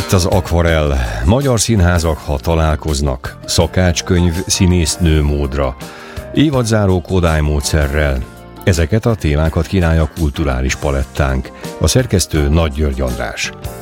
Itt az Akvarell. Magyar színházak, ha találkoznak. Szakácskönyv színésznő módra. Évadzáró Kodály módszerrel. Ezeket a témákat kínálja kulturális palettánk. A szerkesztő Nagy György András.